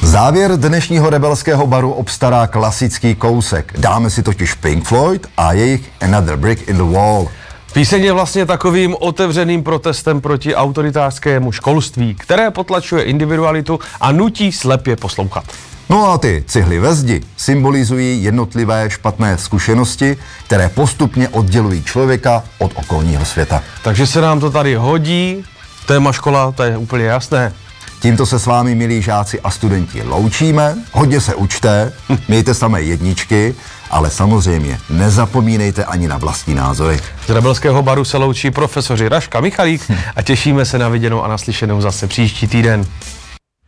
Závěr dnešního rebelského baru obstará klasický kousek. Dáme si totiž Pink Floyd a jejich Another Brick in the Wall. Píseň je vlastně takovým otevřeným protestem proti autoritářskému školství, které potlačuje individualitu a nutí slepě poslouchat. No a ty cihly ve zdi symbolizují jednotlivé špatné zkušenosti, které postupně oddělují člověka od okolního světa. Takže se nám to tady hodí, téma škola, to je úplně jasné. Tímto se s vámi, milí žáci a studenti, loučíme, hodně se učte, mějte samé jedničky, ale samozřejmě nezapomínejte ani na vlastní názory. Z rebelského baru se loučí profesoři Raška Michalík a těšíme se na viděnou a naslyšenou zase příští týden.